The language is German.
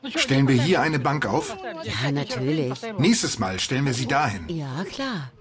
Stellen wir hier eine Bank auf? Ja, natürlich. Nächstes Mal stellen wir sie dahin. Ja, klar.